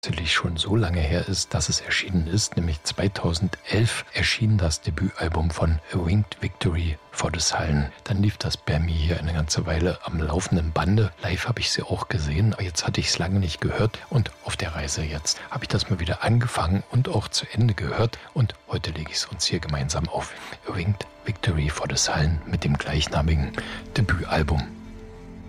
Tatsächlich schon so lange her ist, dass es erschienen ist, nämlich 2011 erschien das Debütalbum von A Winged Victory for the Sullen. Dann lief das bei mir hier eine ganze Weile am laufenden Bande. Live habe ich sie auch gesehen, aber jetzt hatte ich es lange nicht gehört und auf der Reise jetzt habe ich das mal wieder angefangen und auch zu Ende gehört und heute lege ich es uns hier gemeinsam auf. A Winged Victory for the Sullen mit dem gleichnamigen Debütalbum.